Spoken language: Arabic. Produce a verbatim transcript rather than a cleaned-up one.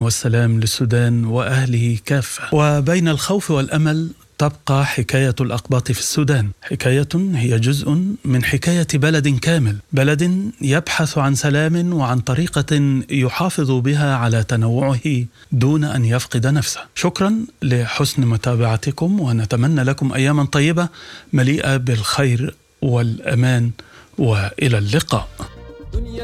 والسلام للسودان وأهله كافة. وبين الخوف والأمل تبقى حكاية الأقباط في السودان، حكاية هي جزء من حكاية بلد كامل، بلد يبحث عن سلام وعن طريقة يحافظ بها على تنوعه دون أن يفقد نفسه. شكرا لحسن متابعتكم، ونتمنى لكم أياما طيبة مليئة بالخير والأمان، وإلى اللقاء.